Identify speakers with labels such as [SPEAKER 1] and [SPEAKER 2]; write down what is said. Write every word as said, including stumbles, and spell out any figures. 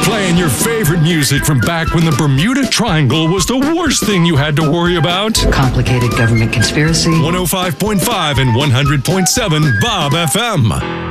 [SPEAKER 1] Playing your favorite music from back when the Bermuda Triangle was the worst thing you had to worry about.
[SPEAKER 2] Complicated government conspiracy.
[SPEAKER 1] one oh five point five and one hundred point seven Bob F M.